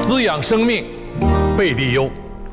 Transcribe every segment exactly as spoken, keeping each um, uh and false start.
滋养生命，贝蒂优。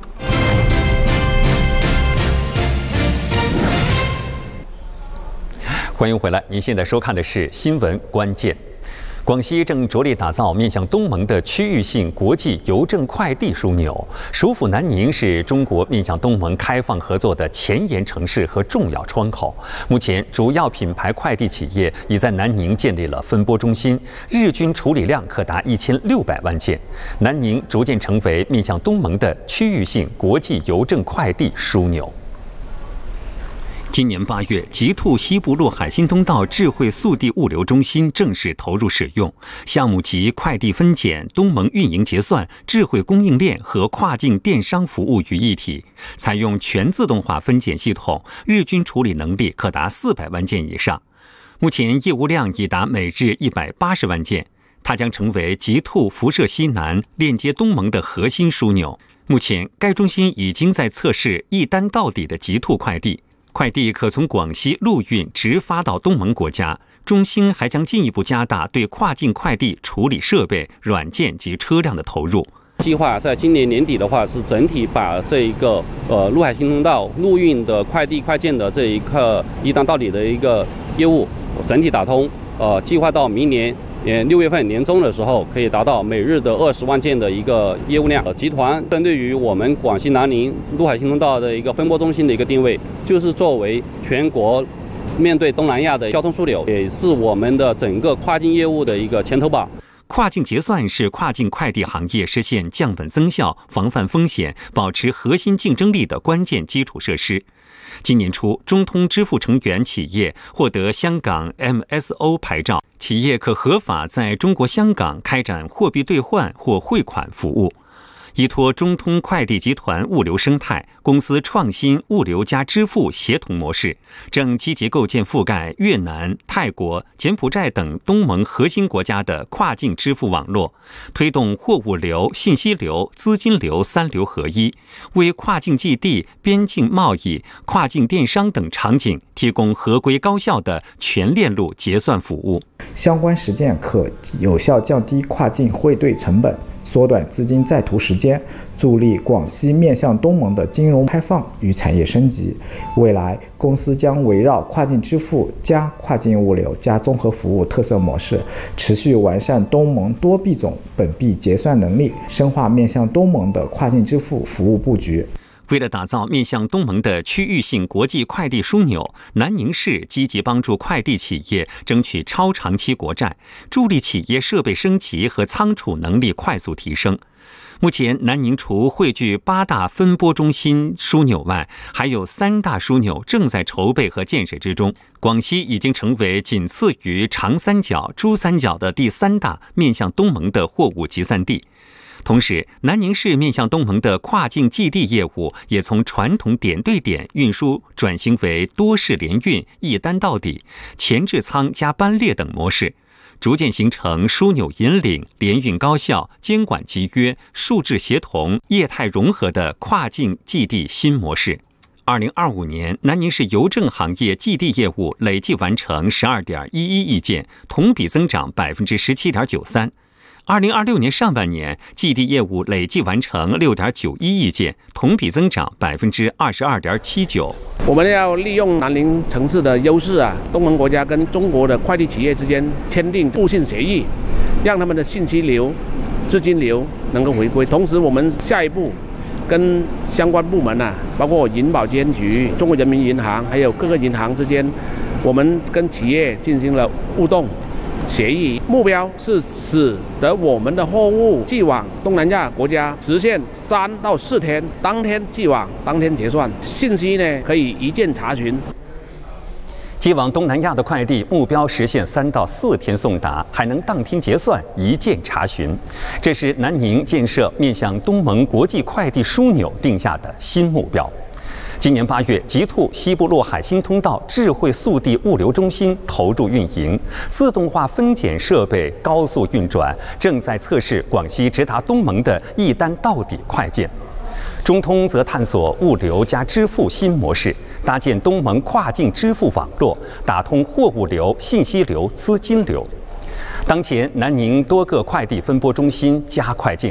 欢迎回来，您现在收看的是新闻关键。广西正着力打造面向东盟的区域性国际邮政快递枢纽。首府南宁是中国面向东盟开放合作的前沿城市和重要窗口。目前，主要品牌快递企业已在南宁建立了分拨中心，日均处理量可达一千六百万件。南宁逐渐成为面向东盟的区域性国际邮政快递枢纽。今年八月，极兔西部陆海新通道智慧速递物流中心正式投入使用。项目集快递分拣、东盟运营结算、智慧供应链和跨境电商服务于一体，采用全自动化分拣系统，日均处理能力可达四百万件以上。目前业务量已达每日一百八十万件。它将成为极兔辐射西南链接东盟的核心枢纽。目前，该中心已经在测试一单到底的极兔快递。快递可从广西陆运直发到东盟国家。中心还将进一步加大对跨境快递处理设备、软件及车辆的投入。 计划在今年年底的话，是整体把这一个呃陆海新通道陆运的快递快件的这一个一单到底的一个业务整体打通。呃，计划到明年。呃，六月份年中的时候，可以达到每日的二十万件的一个业务量。呃，集团针对于我们广西南宁陆海新通道的一个分拨中心的一个定位，就是作为全国面对东南亚的交通枢纽，也是我们的整个跨境业务的一个前头把。 跨境结算是跨境快递行业实现降本增效、防范风险、保持核心竞争力的关键基础设施。今年初，中通支付成员企业获得香港 M S O 牌照，企业可合法在中国香港开展货币兑换或汇款服务。依托中通快递集团物流生态，公司创新物流加支付协同模式，正积极构建覆盖越南、泰国、柬埔寨等东盟核心国家的跨境支付网络，推动货物流、信息流、资金流三流合一，为跨境寄递、边境贸易、跨境电商等场景提供合规高效的全链路结算服务。 相关实践可有效降低跨境汇兑成本，缩短资金在途时间，助力广西面向东盟的金融开放与产业升级。未来，公司将围绕跨境支付加跨境物流加综合服务特色模式，持续完善东盟多币种本币结算能力，深化面向东盟的跨境支付服务布局。 为了打造面向东盟的区域性国际快递枢纽，南宁市积极帮助快递企业争取超长期国债，助力企业设备升级和仓储能力快速提升。目前，南宁除汇聚八大分拨中心枢纽外，还有三大枢纽正在筹备和建设之中。广西已经成为仅次于长三角、珠三角的第三大面向东盟的货物集散地。同时，南宁市面向东盟的跨境寄递业务也从传统点对点运输转型为多式联运、一单到底、前置仓加班列等模式，逐渐形成枢纽引领、联运高效、监管集约、数质协同、业态融合的跨境寄递新模式。二零二五年，南宁市邮政行业寄递业务累计完成十二点一一亿件，同比增长百分之十七点九三。二零二六年上半年，寄递业务累计完成六点九一亿件，同比增长百分之二十二点七九。 我们要利用南宁城市的优势啊，东盟国家跟中国的快递企业之间签订互信协议，让他们的信息流、资金流能够回归。同时，我们下一步跟相关部门啊，包括银保监局、中国人民银行，还有各个银行之间，我们跟企业进行了互动协议，目标是使得我们的货物寄往东南亚国家实现三到四天，当天寄往当天结算，信息呢可以一键查询。 寄往东南亚的快递目标实现三到四天送达，还能当天结算、一键查询。这是南宁建设面向东盟国际快递枢纽定下的新目标。今年八月，极兔西部陆海新通道智慧速递物流中心投入运营，自动化分拣设备高速运转，正在测试广西直达东盟的一单到底快件。中通则探索物流加支付新模式，搭建东盟跨境支付网络，打通货物流、信息流、资金流。当前，南宁多个快递分拨中心加快建